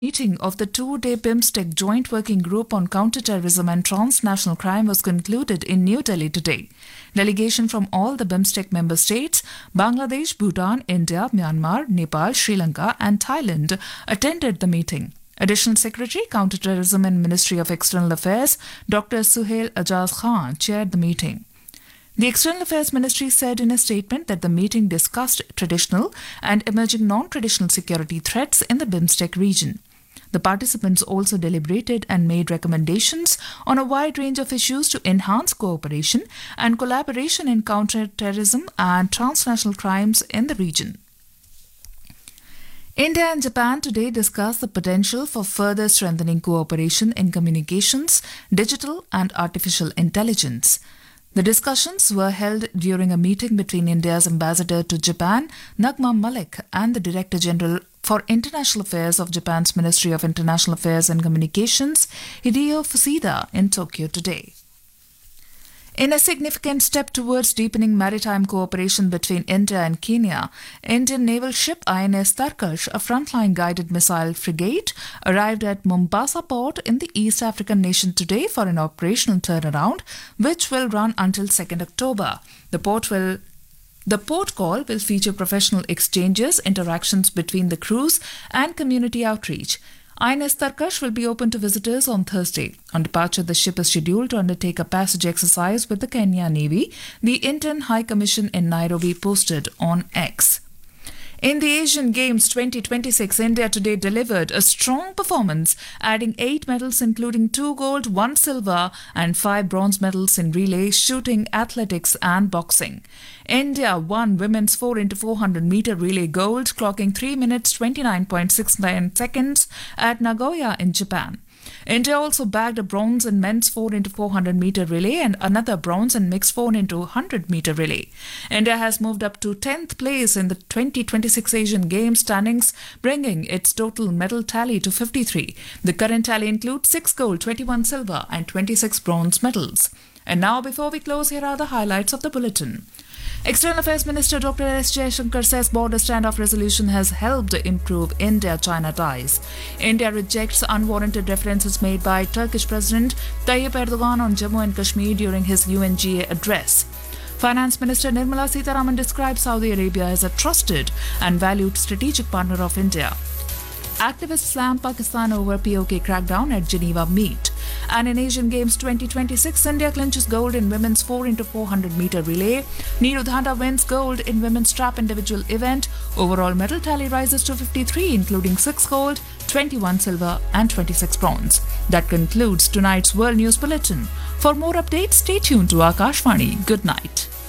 Meeting of the two-day BIMSTEC Joint Working Group on Counterterrorism and Transnational Crime was concluded in New Delhi today. Delegation from all the BIMSTEC member states, Bangladesh, Bhutan, India, Myanmar, Nepal, Sri Lanka and Thailand attended the meeting. Additional Secretary, Counterterrorism and Ministry of External Affairs, Dr. Suhail Ajaz Khan chaired the meeting. The External Affairs Ministry said in a statement that the meeting discussed traditional and emerging non-traditional security threats in the BIMSTEC region. The participants also deliberated and made recommendations on a wide range of issues to enhance cooperation and collaboration in counter-terrorism and transnational crimes in the region. India and Japan today discussed the potential for further strengthening cooperation in communications, digital and artificial intelligence. The discussions were held during a meeting between India's ambassador to Japan, Nagma Malik, and the Director General for International Affairs of Japan's Ministry of International Affairs and Communications, Hideo Fushida, in Tokyo today. In a significant step towards deepening maritime cooperation between India and Kenya, Indian naval ship INS Tarkash, a frontline guided missile frigate, arrived at Mombasa port in the East African nation today for an operational turnaround, which will run until 2nd October. The port call will feature professional exchanges, interactions between the crews, and community outreach. INS Tarkash will be open to visitors on Thursday. On departure, the ship is scheduled to undertake a passage exercise with the Kenya Navy, the Indian High Commission in Nairobi posted on X. In the Asian Games 2026, India today delivered a strong performance, adding 8 medals including 2 gold, 1 silver and 5 bronze medals in relay, shooting, athletics and boxing. India won women's 4x400 meter relay gold, clocking 3 minutes 29.69 seconds at Nagoya in Japan. India also bagged a bronze in men's 4x400 meter relay and another bronze in mixed 4x100 meter relay. India has moved up to 10th place in the 2026 Asian Games standings, bringing its total medal tally to 53. The current tally includes 6 gold, 21 silver and 26 bronze medals. And now, before we close, here are the highlights of the bulletin. External Affairs Minister Dr. S. Jaishankar says border standoff resolution has helped improve India-China ties. India rejects unwarranted references made by Turkish President Tayyip Erdogan on Jammu and Kashmir during his UNGA address. Finance Minister Nirmala Sitharaman describes Saudi Arabia as a trusted and valued strategic partner of India. Activists slam Pakistan over POK crackdown at Geneva meet. And in Asian Games 2026, India clinches gold in women's 4x400 meter relay. Neeru Dhanda wins gold in women's trap individual event. Overall medal tally rises to 53, including 6 gold, 21 silver and 26 bronze. That concludes tonight's World News Bulletin. For more updates, stay tuned to Akashvani. Good night.